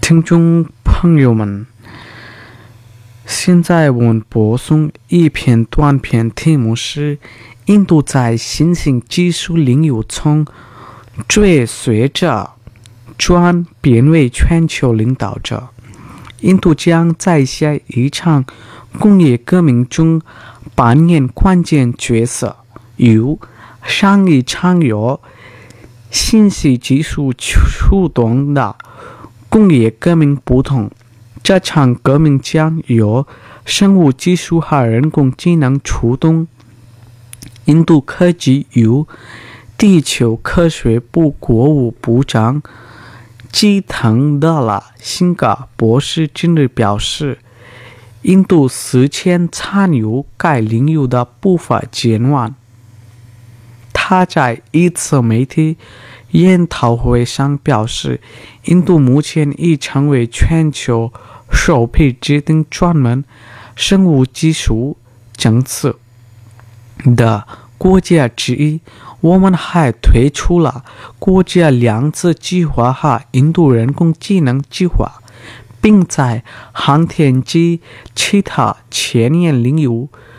听众朋友们，现在我们播送一篇短篇，题目是印度在新兴技术领域从追随者转变为全球领导者。印度将在下一场工业革命中扮演关键角色，与上一场由信息技术驱动的工业革命不同，这场革命将由生物技术和人工智能驱动。印度科技与地球科学部国务部长吉腾德拉辛格博士近日表示，印度实现参与该领域的步伐减缓。他在一次媒体研讨会上表示，印度目前已成为全球首批制定专门生物技术政策的国家之一。我们还推出了国家量子计划和印度人工智能计划，并在航天及其他前沿领域